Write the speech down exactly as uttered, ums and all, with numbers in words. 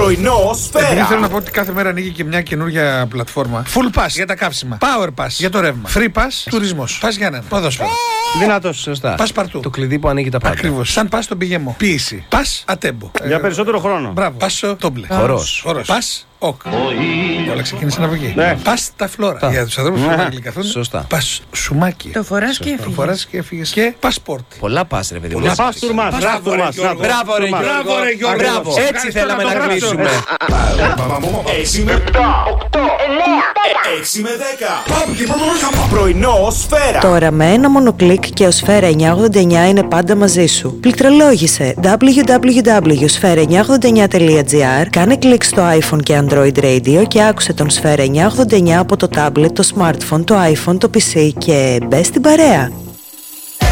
Πρωινό Σφαίρα. Επειδή θέλω να πω ότι κάθε μέρα ανοίγει και μια καινούργια πλατφόρμα. Full Pass για τα καύσιμα. Power Pass για το ρεύμα. Free Pass τουρισμός. Πας για έναν. Ποδόσφαιρο. Δυνατός, σωστά. Πας παρτού. Το κλειδί που ανοίγει τα πάντα. Ακριβώς. Σαν πας στον πηγεμό. Ποίηση. Πας ατέμπο. Για περισσότερο χρόνο. Μπράβο. Πάσο τόμπλε. Χορός. Πας οκ. Όλα ξεκίνησαν από εκεί. Ναι. Πας τα φλόρα. Για τους ανθρώπους που δεν αγγλικαθούν. Σωστά. Πας σουμάκι. Το φοράς και Το έφυγες. φοράς και έφυγες. Και πασπόρτ. Πολλά πας ρε παιδί μου. Πας τουρμάς. Μπράβο, ρε, Γιώργο. Μπράβο ρε Γιώργο. Μπράβο, ρε, Γιώργο. Μπράβο. Έτσι θέλαμε να κλείσουμε. έξι με επτά, οκτώ, εννέα, έξι με δέκα. Πρωινό Σφαίρα. Τώρα με ένα μόνο κλικ και ο Σφαίρα εννιακόσια ογδόντα εννιά είναι πάντα μαζί σου. Πληκτρολόγησε double-u double-u double-u τελεία σφαίρα εννιακόσια ογδόντα εννιά τελεία τζι άρ, κάνε κλικ στο iPhone και Android Radio και άκουσε τον Σφαίρα εννιακόσια ογδόντα εννιά από το tablet, το smartphone, το iPhone, το πι σι και μπες στην παρέα.